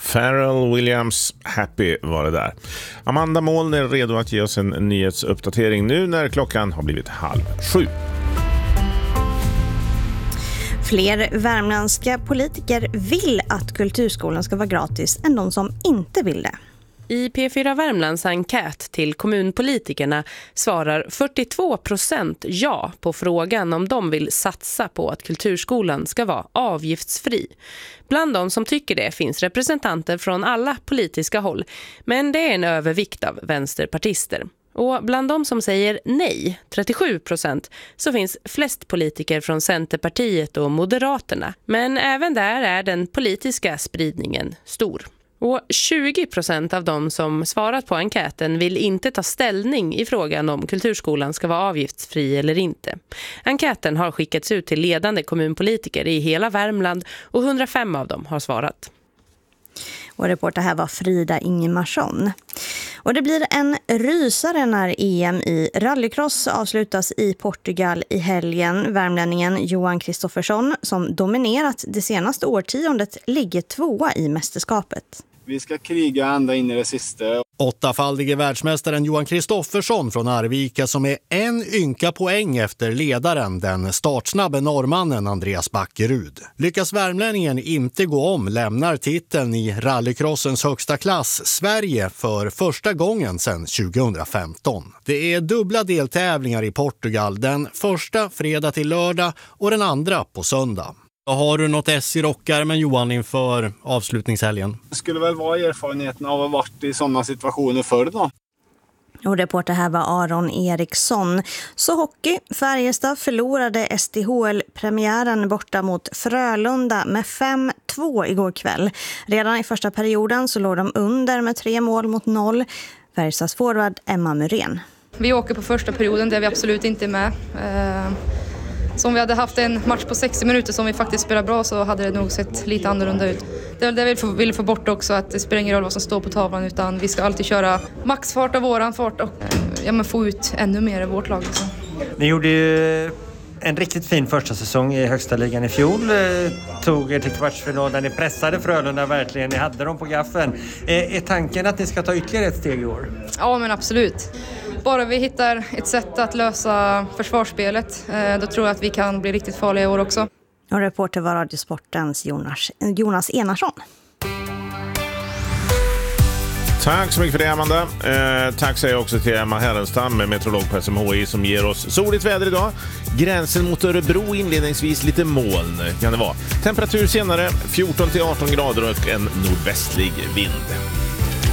Pharrell Williams, Happy var det där. Amanda Moln är redo att ge oss en nyhetsuppdatering nu när klockan har blivit 6:30. Fler värmländska politiker vill att kulturskolan ska vara gratis än de som inte vill det. I P4 Värmlands enkät till kommunpolitikerna svarar 42% ja på frågan om de vill satsa på att kulturskolan ska vara avgiftsfri. Bland de som tycker det finns representanter från alla politiska håll, men det är en övervikt av vänsterpartister. Och bland de som säger nej, 37%, så finns flest politiker från Centerpartiet och Moderaterna. Men även där är den politiska spridningen stor. Och 20% av de som svarat på enkäten vill inte ta ställning i frågan om kulturskolan ska vara avgiftsfri eller inte. Enkäten har skickats ut till ledande kommunpolitiker i hela Värmland och 105 av dem har svarat. Och reporter här var Frida Ingemarsson. Och det blir en rysare när EM i rallycross avslutas i Portugal i helgen. Värmlänningen Johan Kristoffersson, som dominerat det senaste årtiondet, ligger 2:a i mästerskapet. Vi ska kriga ända in i det sista. 8-faldige världsmästaren Johan Kristoffersson från Arvika, som är en ynka poäng efter ledaren, den startsnabbe norrmannen Andreas Backerud. Lyckas värmlänningen inte gå om lämnar titeln i rallycrossens högsta klass Sverige för första gången sedan 2015. Det är dubbla deltävlingar i Portugal, den första fredag till lördag och den andra på söndag. Har du något i rockärmen, Johan, inför avslutningshelgen? Det skulle väl vara erfarenheten av att ha varit i sådana situationer förr då. Och reporter här var Aron Eriksson. Så hockey. Färjestad förlorade STHL-premiären borta mot Frölunda med 5-2 igår kväll. Redan i första perioden så låg de under med 3-0. Färjestads forward Emma Murén. Vi åker på första perioden där vi absolut inte är med. Som vi hade haft en match på 60 minuter som vi faktiskt spelar bra, så hade det nog sett lite annorlunda ut. Det är det vi vill få bort också, att det spelar ingen roll vad som står på tavlan, utan vi ska alltid köra maxfart av våran fart och få ut ännu mer i vårt lag. Liksom. Ni gjorde ju en riktigt fin första säsong i högsta ligan i fjol. Tog er till kvartsfinal där ni pressade Frölunda verkligen. Ni hade dem på gaffeln. Är tanken att ni ska ta ytterligare ett steg i år? Ja, men absolut. Bara vi hittar ett sätt att lösa försvarsspelet, då tror jag att vi kan bli riktigt farliga i år också. Och reporter var Radiosportens Jonas Enarsson. Tack så mycket för det, Amanda. Tack säger jag också till Emma Herrenstam, meteorolog på SMHI, som ger oss soligt väder idag. Gränsen mot Örebro inledningsvis lite moln kan det vara. Temperatur senare 14-18 grader och en nordvästlig vind.